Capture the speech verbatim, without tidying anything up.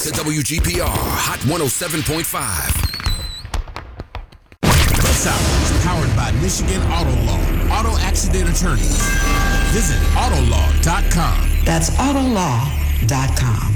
to W G P R Hot one oh seven point five. This hour is powered by Michigan Auto Law, auto accident attorneys. Visit auto law dot com. That's auto law dot com.